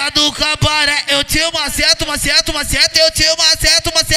novinha do cabaré. Eu te maceta, maceta, maceta, eu te maceta, maceta.